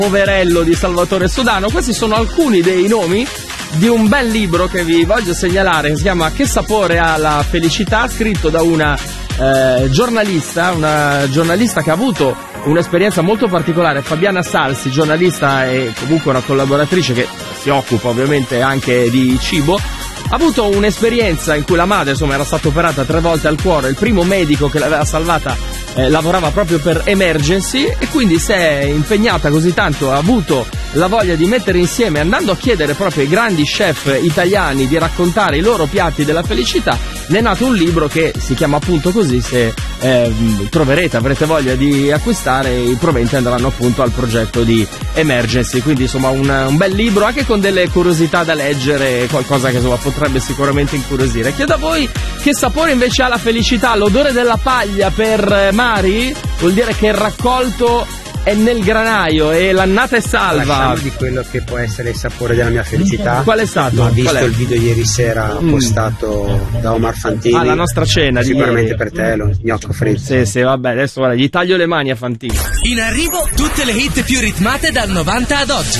poverello di Salvatore Sodano. Questi sono alcuni dei nomi di un bel libro che vi voglio segnalare, che si chiama Che sapore ha la felicità, scritto da una giornalista che ha avuto un'esperienza molto particolare, Fabiana Salsi, giornalista e comunque una collaboratrice che si occupa ovviamente anche di cibo. Ha avuto un'esperienza in cui la madre, insomma, era stata operata 3 volte al cuore, il primo medico che l'aveva salvata lavorava proprio per Emergency, e quindi si è impegnata così tanto, ha avuto la voglia di mettere insieme, andando a chiedere proprio ai grandi chef italiani di raccontare i loro piatti della felicità. Ne è nato un libro che si chiama appunto così. Se avrete voglia di acquistare, i proventi andranno appunto al progetto di Emergency. Quindi insomma un bel libro, anche con delle curiosità da leggere, qualcosa che insomma potrebbe sicuramente incuriosire. Chiedo a voi che sapore invece ha la felicità. L'odore della paglia per Mari vuol dire che il raccolto è nel granaio e l'annata è salva. Lasciamo di quello che può essere il sapore della mia felicità. Qual è stato? Ho visto il video ieri sera postato da Omar Fantini. La nostra cena sicuramente per te, lo gnocco fritto. Sì, vabbè, adesso guarda, gli taglio le mani a Fantini. In arrivo tutte le hit più ritmate dal 90 ad oggi.